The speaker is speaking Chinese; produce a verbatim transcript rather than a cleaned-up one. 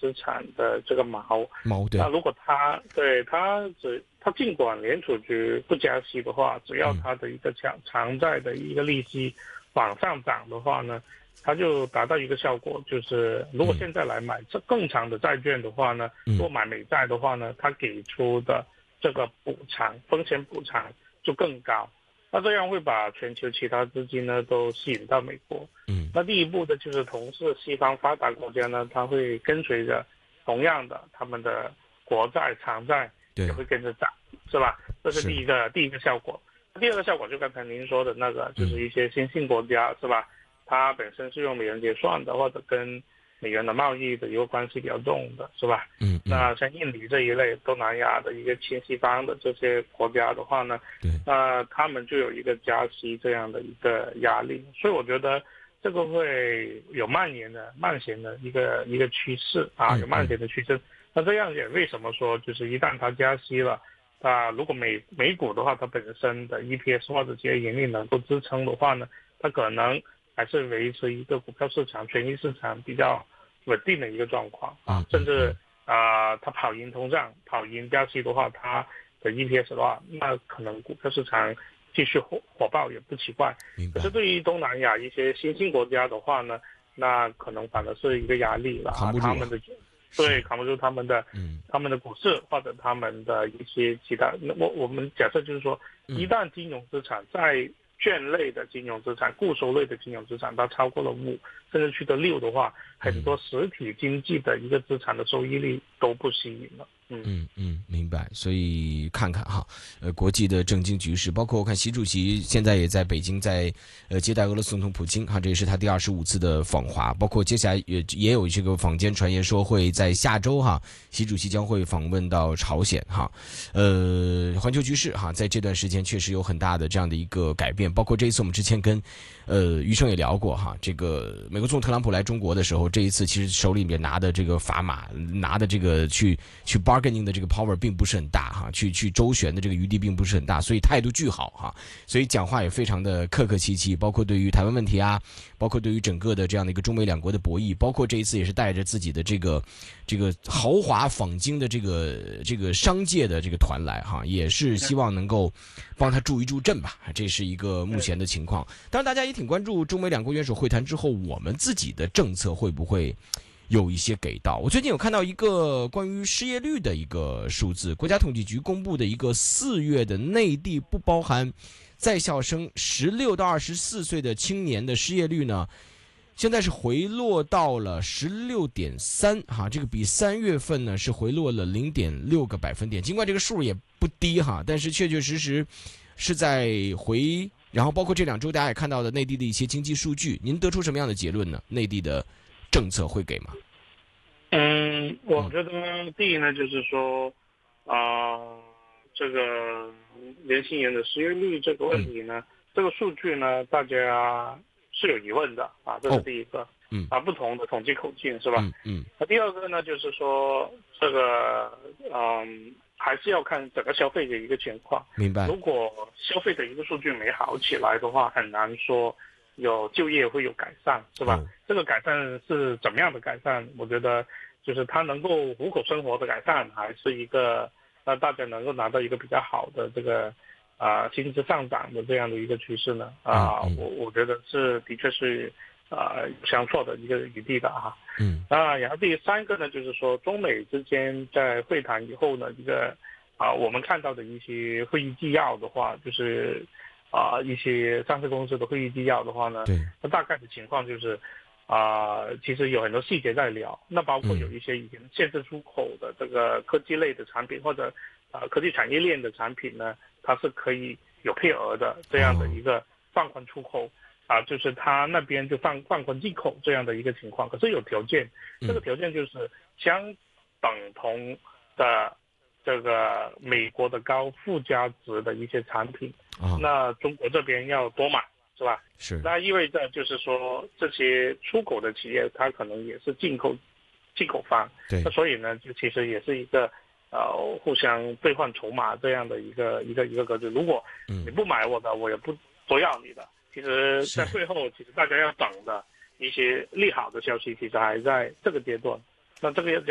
资产的这个锚。 锚对。 那如果它对它只它尽管联储局不加息的话，只要它的一个长长债的一个利息往上涨的话呢，它就达到一个效果，就是如果现在来买这更长的债券的话呢，如果买美债的话呢，它给出的这个补偿风险补偿就更高。那这样会把全球其他资金呢都吸引到美国。 嗯， 那第一步的就是同是西方发达国家呢，它会跟随着同样的他们的国债长债也会跟着涨，是吧？这是第一个第一个效果。第二个效果就刚才您说的那个，就是一些新兴国家，嗯、是吧？它本身是用美元结算的，或者跟美元的贸易的一个关系比较重的，是吧？ 嗯，嗯那像印尼这一类东南亚的一个亲西方的这些国家的话呢， 对， 那他们就有一个加息这样的一个压力，所以我觉得这个会有蔓延的、蔓延的一个一个趋势啊，有蔓延的趋势。嗯嗯那这样也为什么说，就是一旦它加息了，啊，如果美美股的话，它本身的 E P S 或者这些盈利能够支撑的话呢，它可能还是维持一个股票市场、权益市场比较稳定的一个状况啊，甚至啊、呃，它跑赢通胀、跑赢加息的话，它的 E P S 的话，那可能股票市场继续火火爆也不奇怪。可是对于东南亚一些新兴国家的话呢，那可能反而是一个压力了啊，他们的对扛不住他们的嗯他们的股市或者他们的一些其他。我我们假设就是说，一旦金融资产在券类的金融资产、固收类的金融资产，它超过了五，甚至去到六的话，很多实体经济的一个资产的收益率都不吸引了。嗯嗯嗯，明白。所以看看哈，呃，国际的政经局势，包括我看习主席现在也在北京在，呃接待俄罗斯总统普京哈，这也是他第二十五次的访华。包括接下来也也有这个坊间传言说会在下周哈，习主席将会访问到朝鲜哈。呃，环球局势哈，在这段时间确实有很大的这样的一个改变。包括这一次我们之前跟呃余生也聊过哈，这个美国总统特朗普来中国的时候，这一次其实手里面拿的这个砝码，拿的这个去去 bargaining 的这个 power 并不是很大哈，去去周旋的这个余地并不是很大，所以态度巨好哈，所以讲话也非常的客客气气，包括对于台湾问题啊，包括对于整个的这样的一个中美两国的博弈，包括这一次也是带着自己的这个这个豪华访京的这个这个商界的这个团来哈，也是希望能够帮他助一助阵吧，这是一个目前的情况。当然大家也挺关注中美两国元首会谈之后，我们自己的政策会不会有一些给到。我最近有看到一个关于失业率的一个数字，国家统计局公布的一个四月的内地不包含在校生十六到二十四岁的青年的失业率呢，现在是回落到了十六点三哈，这个比三月份呢是回落了零点六个百分点。尽管这个数也不低哈，但是确确实实是在回。然后包括这两周大家也看到的内地的一些经济数据，您得出什么样的结论呢？内地的政策会给吗？ 嗯，我觉得第一呢，就是说，啊、呃，这个年轻人的失业率这个问题呢，嗯、这个数据呢，大家是有疑问的啊，这是第一个。哦、嗯。啊，不同的统计口径是吧？嗯嗯。那第二个呢，就是说这个，嗯。还是要看整个消费的一个情况。 明白。 如果消费的一个数据没好起来的话，很难说有就业会有改善，是吧？哦、这个改善是怎么样的改善？我觉得就是它能够糊口生活的改善，还是一个让大家能够拿到一个比较好的这个啊、呃、薪资上涨的这样的一个趋势呢？啊、呃，嗯嗯、我我觉得是的确是。啊，相错的一个余地的哈，嗯啊，然后第三个呢，就是说中美之间在会谈以后呢，一个啊，我们看到的一些会议纪要的话，就是啊一些上市公司的会议纪要的话呢， 对， 那大概的情况就是啊，其实有很多细节在聊，那包括有一些已经限制出口的这个科技类的产品或者啊科技产业链的产品呢，它是可以有配额的这样的一个放宽出口。啊，就是他那边就放放宽进口这样的一个情况，可是有条件，这个条件就是相等同的这个美国的高附加值的一些产品，啊、那中国这边要多买，是吧？ 是。 那意味着就是说这些出口的企业，它可能也是进口进口方， 对， 那所以呢，就其实也是一个呃互相兑换筹码这样的一个一个一个格局。如果你不买我的，嗯、我也不多要你的。其实，在最后，其实大家要等的一些利好的消息，其实还在这个阶段。那这个